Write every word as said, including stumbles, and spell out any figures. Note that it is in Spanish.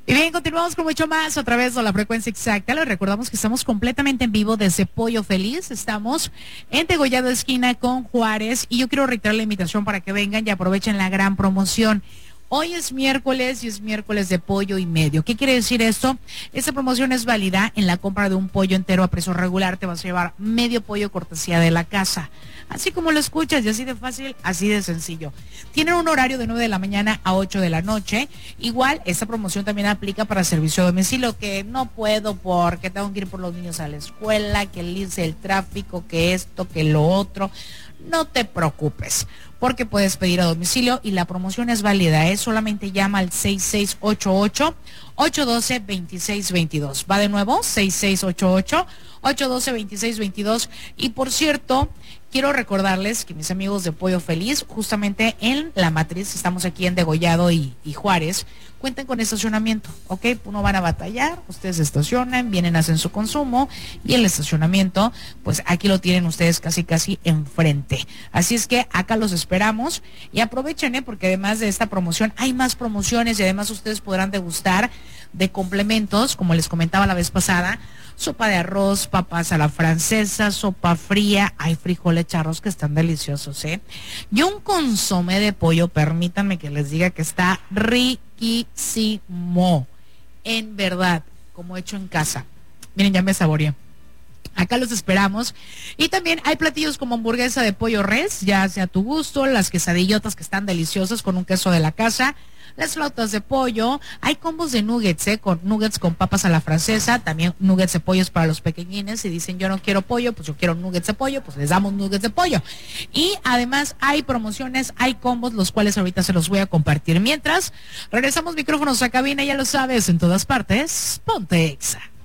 Y bien, continuamos con mucho más a través de la frecuencia exacta. Les recordamos que estamos completamente en vivo desde Pollo Feliz. Estamos en Degollado Esquina con Juárez. Y yo quiero reiterar la invitación para que vengan y aprovechen la gran promoción. Hoy es miércoles y es miércoles de pollo y medio. ¿Qué quiere decir esto? Esta promoción es válida en la compra de un pollo entero a precio regular. Te vas a llevar medio pollo cortesía de la casa. Así como lo escuchas, y así de fácil, así de sencillo. Tienen un horario de nueve de la mañana a ocho de la noche. Igual, esta promoción también aplica para servicio a domicilio, que no puedo porque tengo que ir por los niños a la escuela, que el irse el tráfico, que esto, que lo otro. No te preocupes, porque puedes pedir a domicilio y la promoción es válida, ¿eh? Solamente llama al seis seis ocho ocho, ocho uno dos, dos seis dos dos. Va de nuevo, seis seis ocho ocho, ocho uno dos, dos seis dos dos. Y por cierto, quiero recordarles que mis amigos de Pollo Feliz, justamente en La Matriz, estamos aquí en Degollado y, y Juárez, cuentan con estacionamiento, ¿ok? No van a batallar, ustedes estacionan, vienen, hacen su consumo y el estacionamiento, pues aquí lo tienen ustedes casi casi enfrente. Así es que acá los esperamos y aprovechen, ¿eh? Porque además de esta promoción hay más promociones y además ustedes podrán degustar de complementos, como les comentaba la vez pasada, sopa de arroz, papas a la francesa, sopa fría, hay frijoles charros que están deliciosos, ¿eh? Y un consomé de pollo, permítanme que les diga que está riquísimo, en verdad, como hecho en casa. Miren, ya me saboreé. Acá los esperamos. Y también hay platillos como hamburguesa de pollo res, ya sea a tu gusto, las quesadillotas que están deliciosas con un queso de la casa, las flautas de pollo, hay combos de nuggets, ¿eh? Con nuggets con papas a la francesa, también nuggets de pollos para los pequeñines. Si dicen yo no quiero pollo, pues yo quiero nuggets de pollo, pues les damos nuggets de pollo. Y además hay promociones, hay combos, los cuales ahorita se los voy a compartir. Mientras, regresamos micrófonos a cabina, ya lo sabes, en todas partes, ponte Exa.